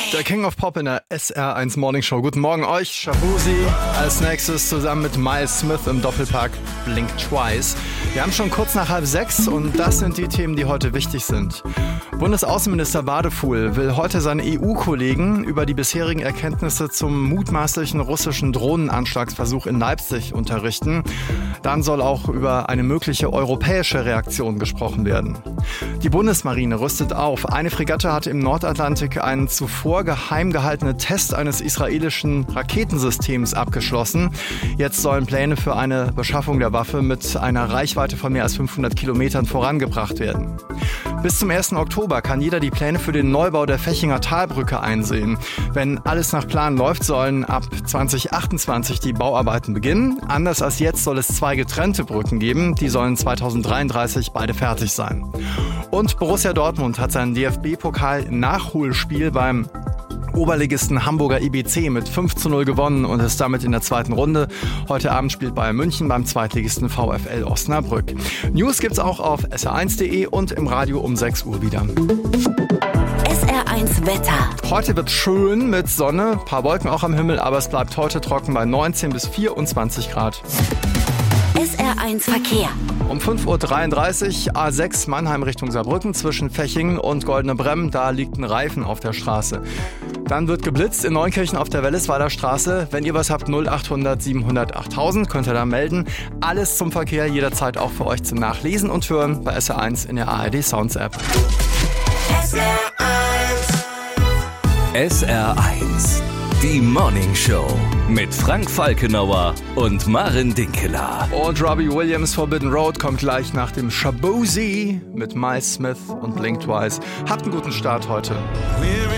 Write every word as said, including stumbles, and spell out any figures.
Der King of Pop in der S R eins Morning Show. Guten Morgen euch, Shaboozey. Als nächstes zusammen mit Miles Smith im Doppelpack Blink Twice. Wir haben schon kurz nach halb sechs und das sind die Themen, die heute wichtig sind. Bundesaußenminister Wadefuhl will heute seine E U-Kollegen über die bisherigen Erkenntnisse zum mutmaßlichen russischen Drohnenanschlagsversuch in Leipzig unterrichten. Dann soll auch über eine mögliche europäische Reaktion gesprochen werden. Die Bundesmarine rüstet auf. Eine Fregatte hat im Nordatlantik einen zuvor geheim gehaltenen Test eines israelischen Raketensystems abgeschlossen. Jetzt sollen Pläne für eine Beschaffung der Waffe mit einer Reichweite von mehr als fünfhundert Kilometern vorangebracht werden. Bis zum ersten Oktober kann jeder die Pläne für den Neubau der Fechinger Talbrücke einsehen. Wenn alles nach Plan läuft, sollen ab zwanzig achtundzwanzig die Bauarbeiten beginnen. Anders als jetzt soll es zwei getrennte Brücken geben. Die sollen zweitausenddreiunddreißig beide fertig sein. Und Borussia Dortmund hat sein D F B-Pokal-Nachholspiel beim Oberligisten Hamburger I B C mit fünf zu null gewonnen und ist damit in der zweiten Runde. Heute Abend spielt Bayern München beim Zweitligisten VfL Osnabrück. News gibt's auch auf S R eins punkt de und im Radio um sechs Uhr wieder. S R eins Wetter. Heute wird schön mit Sonne, ein paar Wolken auch am Himmel, aber es bleibt heute trocken bei neunzehn bis vierundzwanzig Grad. S R eins Verkehr. Um fünf Uhr dreiunddreißig A sechs Mannheim Richtung Saarbrücken zwischen Fechingen und Goldene Bremm. Da liegt ein Reifen auf der Straße. Dann wird geblitzt in Neunkirchen auf der Wellesweiler Straße. Wenn ihr was habt, null achthundert siebenhundert achttausend könnt ihr da melden. Alles zum Verkehr jederzeit auch für euch zum Nachlesen und Hören bei S R eins in der A R D Sounds App. S R eins. S R eins. Die Morning Show mit Frank Falkenauer und Maren Dinkeler. Und Robbie Williams Forbidden Road kommt gleich nach dem Shaboozey mit Miles Smith und Blink Twice. Habt einen guten Start heute.